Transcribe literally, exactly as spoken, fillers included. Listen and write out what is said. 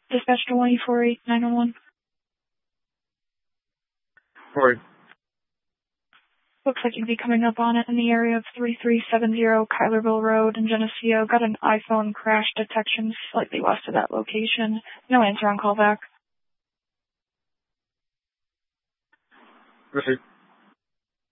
Dispatch to one E four eight nine one one. Sorry. Looks like you'd be coming up on it in the area of three three seven zero Kylerville Road in Geneseo. Got an iPhone crash detection slightly west of that location. No answer on callback. Right.